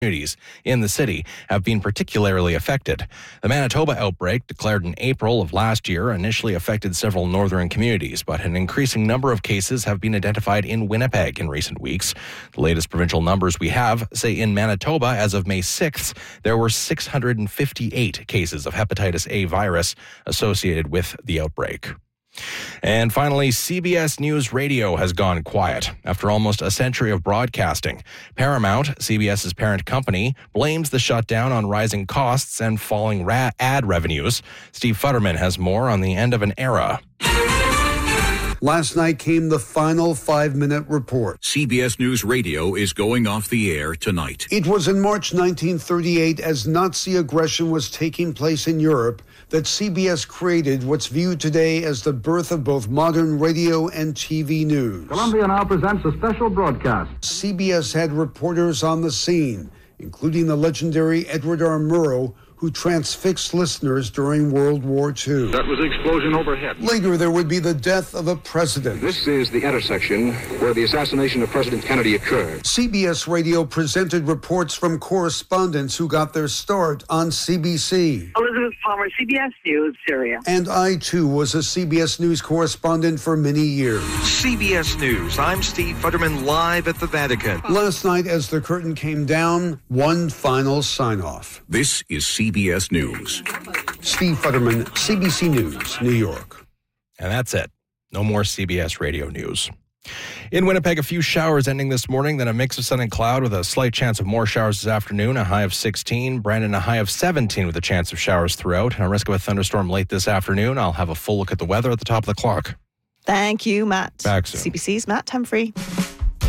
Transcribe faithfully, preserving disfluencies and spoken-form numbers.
communities in the city have been particularly affected. The Manitoba outbreak, declared in April of last year, initially affected several northern communities, but an increasing number of cases have been identified in Winnipeg in recent weeks. The latest provincial numbers we have say in Manitoba, as of May sixth, there were six hundred fifty-eight cases of hepatitis A virus associated with the outbreak. And finally, C B S News Radio has gone quiet after almost a century of broadcasting. Paramount, CBS's parent company, blames the shutdown on rising costs and falling ra- ad revenues. Steve Futterman has more on the end of an era. Last night came the final five-minute report. C B S News Radio is going off the air tonight. It was in March nineteen thirty-eight, as Nazi aggression was taking place in Europe, that C B S created what's viewed today as the birth of both modern radio and T V news. Columbia now presents a special broadcast. C B S had reporters on the scene, including the legendary Edward R. Murrow, who transfixed listeners during World War Two. That was an explosion overhead. Later, there would be the death of a president. This is the intersection where the assassination of President Kennedy occurred. C B S Radio presented reports from correspondents who got their start on C B C. Elizabeth Palmer, C B S News, Syria. And I, too, was a C B S News correspondent for many years. C B S News, I'm Steve Futterman, live at the Vatican. Last night, as the curtain came down, one final sign-off. This is C B S News. Steve Futterman, C B C News, New York. And that's it. No more C B S Radio News. In Winnipeg, a few showers ending this morning, then a mix of sun and cloud with a slight chance of more showers this afternoon, a high of sixteen. Brandon, a high of seventeen with a chance of showers throughout, and a risk of a thunderstorm late this afternoon. I'll have a full look at the weather at the top of the clock. Thank you, Matt. Back soon. C B C's Matt Humphrey.